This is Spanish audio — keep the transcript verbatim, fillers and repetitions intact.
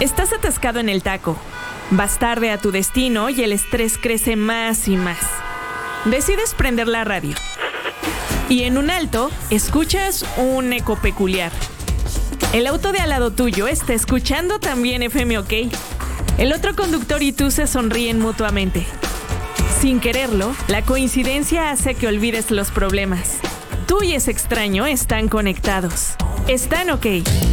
Estás atascado en el taco. Vas tarde a tu destino y el estrés crece más y más. Decides prender la radio. Y en un alto, escuchas un eco peculiar. El auto de al lado tuyo está escuchando también F M OK. El otro conductor y tú se sonríen mutuamente. Sin quererlo, la coincidencia hace que olvides los problemas. Tú y ese extraño están conectados. Están OK.